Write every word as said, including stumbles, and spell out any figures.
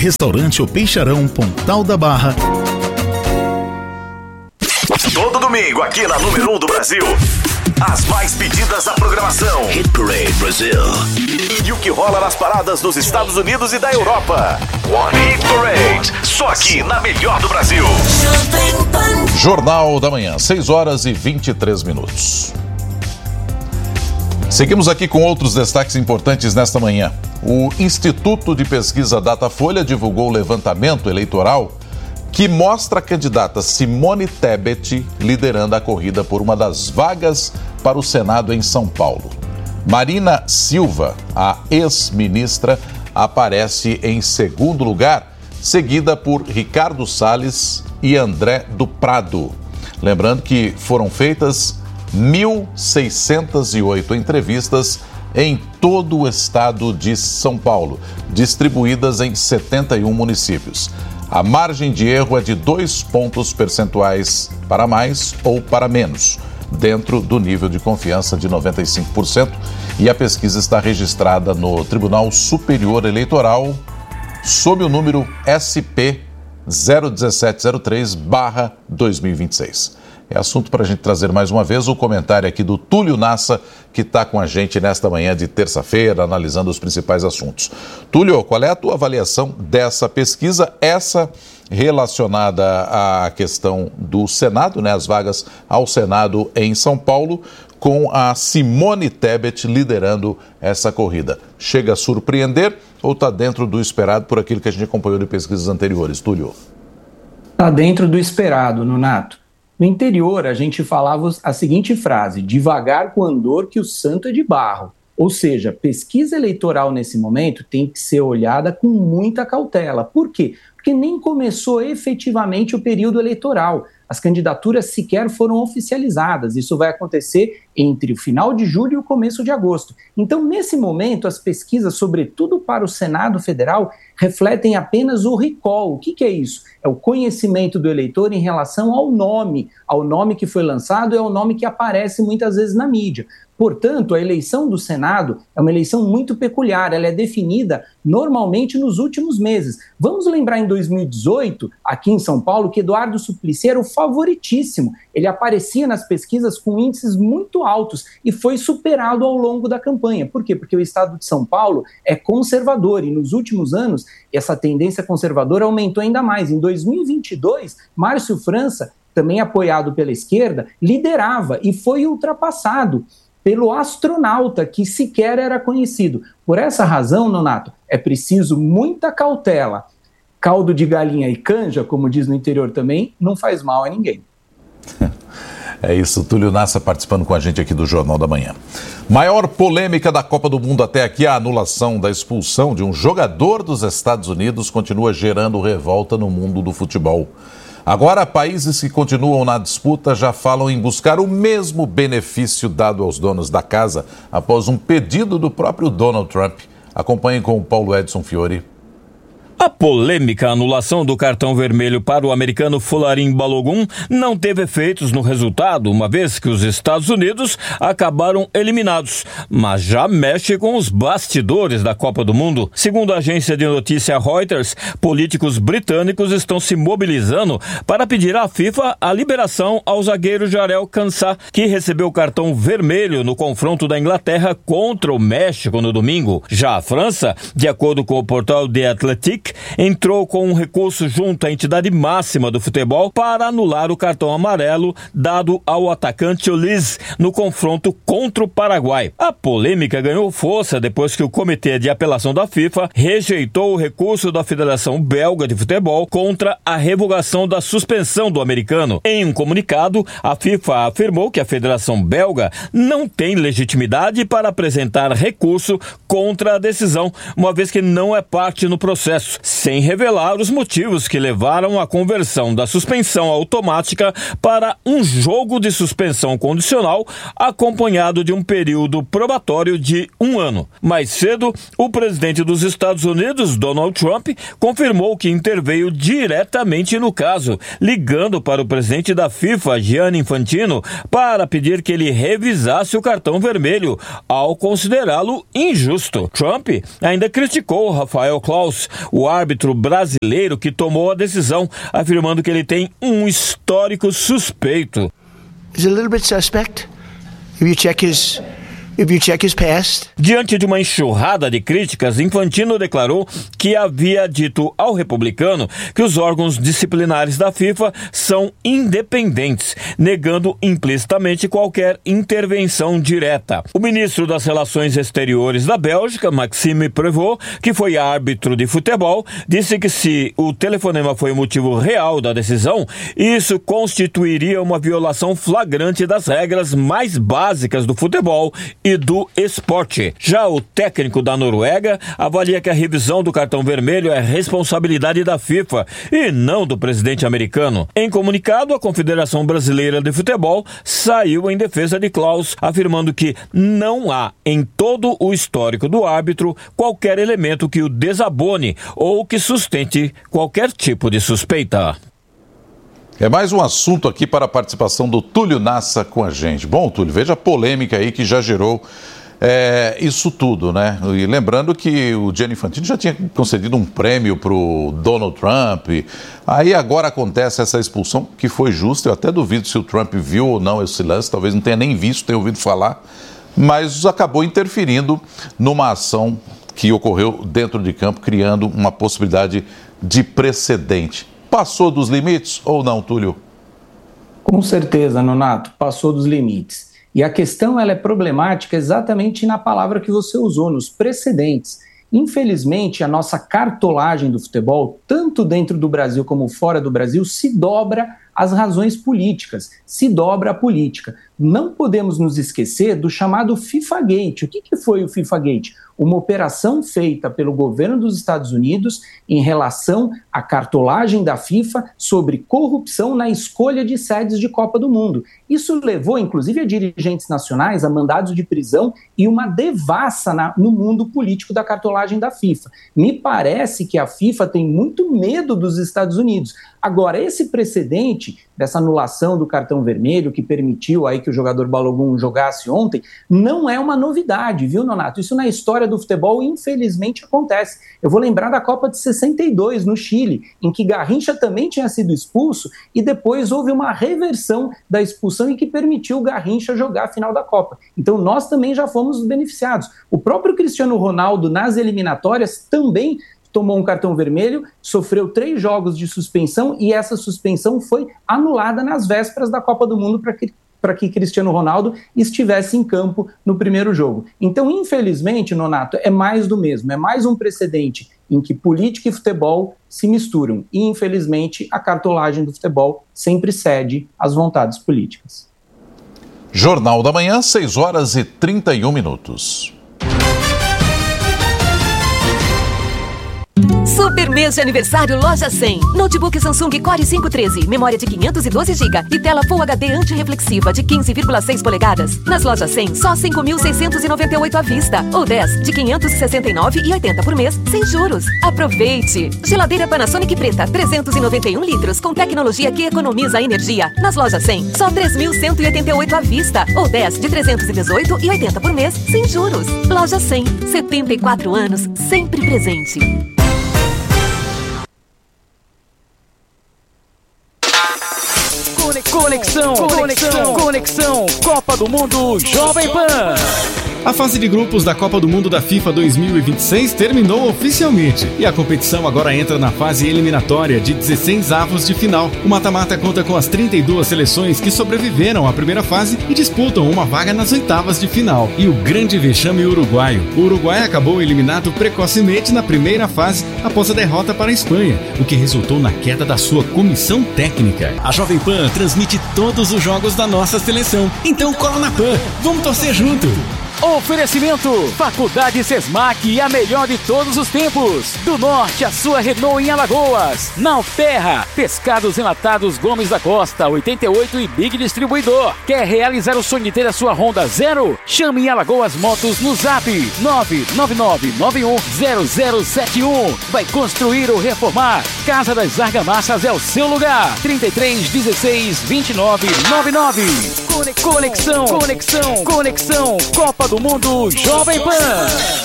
Restaurante O Peixarão, Pontal da Barra. Todo domingo aqui na número um do Brasil. As mais pedidas da programação. Hit Parade Brasil. E o que rola nas paradas dos Estados Unidos e da Europa. One Hit Parade. Só aqui na melhor do Brasil. Jornal da Manhã, seis horas e vinte e três minutos. Seguimos aqui com outros destaques importantes nesta manhã. O Instituto de Pesquisa Datafolha divulgou o levantamento eleitoral que mostra a candidata Simone Tebet liderando a corrida por uma das vagas para o Senado em São Paulo. Marina Silva, a ex-ministra, aparece em segundo lugar, seguida por Ricardo Salles e André do Prado. Lembrando que foram feitas mil seiscentas e oito entrevistas em todo o estado de São Paulo, distribuídas em setenta e um municípios. A margem de erro é de dois pontos percentuais para mais ou para menos, dentro do nível de confiança de noventa e cinco por cento, e a pesquisa está registrada no Tribunal Superior Eleitoral sob o número S P zero um sete zero três barra dois mil e vinte e seis. É assunto para a gente trazer mais uma vez o comentário aqui do Túlio Nassa, que está com a gente nesta manhã de terça-feira, analisando os principais assuntos. Túlio, qual é a tua avaliação dessa pesquisa, essa relacionada à questão do Senado, né, as vagas ao Senado em São Paulo, com a Simone Tebet liderando essa corrida? Chega a surpreender ou está dentro do esperado por aquilo que a gente acompanhou de pesquisas anteriores? Túlio. Está dentro do esperado, Nonato. No interior, a gente falava a seguinte frase: devagar com andor que o santo é de barro. Ou seja, pesquisa eleitoral nesse momento tem que ser olhada com muita cautela. Por quê? Porque nem começou efetivamente o período eleitoral. As candidaturas sequer foram oficializadas. Isso vai acontecer entre o final de julho e o começo de agosto. Então, nesse momento, as pesquisas, sobretudo para o Senado Federal, refletem apenas o recall. O que, que é isso? É o conhecimento do eleitor em relação ao nome, ao nome que foi lançado e ao nome que aparece muitas vezes na mídia. Portanto, a eleição do Senado é uma eleição muito peculiar, ela é definida normalmente nos últimos meses. Vamos lembrar em dois mil e dezoito, aqui em São Paulo, que Eduardo Suplicy era o favoritíssimo. Ele aparecia nas pesquisas com índices muito altos e foi superado ao longo da campanha. Por quê? Porque o estado de São Paulo é conservador e nos últimos anos essa tendência conservadora aumentou ainda mais. Em dois mil e vinte e dois, Márcio França, também apoiado pela esquerda, liderava e foi ultrapassado pelo astronauta, que sequer era conhecido. Por essa razão, Nonato, é preciso muita cautela. Caldo de galinha e canja, como diz no interior também, não faz mal a ninguém. É isso, Túlio Nassa participando com a gente aqui do Jornal da Manhã. Maior polêmica da Copa do Mundo até aqui, a anulação da expulsão de um jogador dos Estados Unidos continua gerando revolta no mundo do futebol. Agora, países que continuam na disputa já falam em buscar o mesmo benefício dado aos donos da casa após um pedido do próprio Donald Trump. Acompanhem com o Paulo Edson Fiore. A polêmica anulação do cartão vermelho para o americano Folarin Balogun não teve efeitos no resultado, uma vez que os Estados Unidos acabaram eliminados, mas já mexe com os bastidores da Copa do Mundo. Segundo a agência de notícia Reuters, políticos britânicos estão se mobilizando para pedir à FIFA a liberação ao zagueiro Jarel Kansah, que recebeu o cartão vermelho no confronto da Inglaterra contra o México no domingo. Já a França, de acordo com o portal The Athletic, entrou com um recurso junto à entidade máxima do futebol para anular o cartão amarelo dado ao atacante Olise no confronto contra o Paraguai. A polêmica ganhou força depois que o Comitê de Apelação da FIFA rejeitou o recurso da Federação Belga de Futebol contra a revogação da suspensão do americano. Em um comunicado, a FIFA afirmou que a Federação Belga não tem legitimidade para apresentar recurso contra a decisão, uma vez que não é parte no processo, sem revelar os motivos que levaram à conversão da suspensão automática para um jogo de suspensão condicional acompanhado de um período probatório de um ano. Mais cedo, o presidente dos Estados Unidos, Donald Trump, confirmou que interveio diretamente no caso, ligando para o presidente da FIFA, Gianni Infantino, para pedir que ele revisasse o cartão vermelho, ao considerá-lo injusto. Trump ainda criticou Rafael Klaus, o árbitro brasileiro que tomou a decisão, afirmando que ele tem um histórico suspeito. Is a little bit suspect. If you check his If you check his past. Diante de uma enxurrada de críticas, Infantino declarou que havia dito ao republicano que os órgãos disciplinares da FIFA são independentes, negando implicitamente qualquer intervenção direta. O ministro das Relações Exteriores da Bélgica, Maxime Prevot, que foi árbitro de futebol, disse que se o telefonema foi o motivo real da decisão, isso constituiria uma violação flagrante das regras mais básicas do futebol e do esporte. Já o técnico da Noruega avalia que a revisão do cartão vermelho é responsabilidade da FIFA e não do presidente americano. Em comunicado, a Confederação Brasileira de Futebol saiu em defesa de Klaus, afirmando que não há em todo o histórico do árbitro qualquer elemento que o desabone ou que sustente qualquer tipo de suspeita. É mais um assunto aqui para a participação do Túlio Nassa com a gente. Bom, Túlio, veja a polêmica aí que já gerou é, isso tudo, né? E lembrando que o Gianni Infantino já tinha concedido um prêmio para o Donald Trump. Aí agora acontece essa expulsão, que foi justa. Eu até duvido se o Trump viu ou não esse lance, talvez não tenha nem visto, tenha ouvido falar, mas acabou interferindo numa ação que ocorreu dentro de campo, criando uma possibilidade de precedente. Passou dos limites ou não, Túlio? Com certeza, Nonato, passou dos limites. E a questão ela é problemática exatamente na palavra que você usou, nos precedentes. Infelizmente, a nossa cartolagem do futebol, tanto dentro do Brasil como fora do Brasil, se dobra às razões políticas, se dobra à política. Não podemos nos esquecer do chamado FIFAgate. O que, que foi o FIFAgate? Uma operação feita pelo governo dos Estados Unidos em relação à cartolagem da FIFA sobre corrupção na escolha de sedes de Copa do Mundo. Isso levou, inclusive, a dirigentes nacionais a mandados de prisão e uma devassa na, no mundo político da cartolagem da FIFA. Me parece que a FIFA tem muito medo dos Estados Unidos. Agora, esse precedente dessa anulação do cartão vermelho que permitiu aí que o jogador Balogun jogasse ontem, não é uma novidade, viu, Nonato? Isso na história do futebol, infelizmente, acontece. Eu vou lembrar da Copa de sessenta e dois, no Chile, em que Garrincha também tinha sido expulso e depois houve uma reversão da expulsão e que permitiu o Garrincha jogar a final da Copa. Então, nós também já fomos beneficiados. O próprio Cristiano Ronaldo, nas eliminatórias, também tomou um cartão vermelho, sofreu três jogos de suspensão e essa suspensão foi anulada nas vésperas da Copa do Mundo para que, para que Cristiano Ronaldo estivesse em campo no primeiro jogo. Então, infelizmente, Nonato, é mais do mesmo, é mais um precedente em que política e futebol se misturam. E, infelizmente, a cartolagem do futebol sempre cede às vontades políticas. Jornal da Manhã, seis horas e trinta e um minutos. Super mês de aniversário Loja cem. Notebook Samsung Core cinco treze, memória de quinhentos e doze gigabytes e tela Full H D antirreflexiva de quinze vírgula seis polegadas. Nas Lojas cem, só cinco mil seiscentos e noventa e oito à vista ou dez de quinhentos e sessenta e nove reais e oitenta por mês, sem juros. Aproveite! Geladeira Panasonic preta, trezentos e noventa e um litros, com tecnologia que economiza energia. Nas Lojas cem, só três mil cento e oitenta e oito à vista ou dez de trezentos e dezoito reais e oitenta por mês, sem juros. Loja cem, setenta e quatro anos, sempre presente. Conexão, conexão, conexão, Copa do Mundo Jovem Pan. A fase de grupos da Copa do Mundo da FIFA dois mil e vinte e seis terminou oficialmente e a competição agora entra na fase eliminatória de dezesseis avos de final. O mata-mata conta com as trinta e duas seleções que sobreviveram à primeira fase e disputam uma vaga nas oitavas de final. E o grande vexame uruguaio. O Uruguai acabou eliminado precocemente na primeira fase após a derrota para a Espanha, o que resultou na queda da sua comissão técnica. A Jovem Pan transmite todos os jogos da nossa seleção. Então cola na Pan, vamos torcer junto! Oferecimento, Faculdade Sesmac e a melhor de todos os tempos. Do norte, a sua Renault em Alagoas. Nalterra, Pescados Enlatados Gomes da Costa, oitenta e oito e Big Distribuidor. Quer realizar o sonho de ter a sua Honda Zero? Chame em Alagoas Motos no Zap nove nove nove nove um zero zero sete um. Vai construir ou reformar? Casa das Argamassas é o seu lugar. trinta e três, dezesseis, vinte e nove, noventa e nove. Conexão, conexão, conexão, conexão, Copa do Mundo Jovem Pan.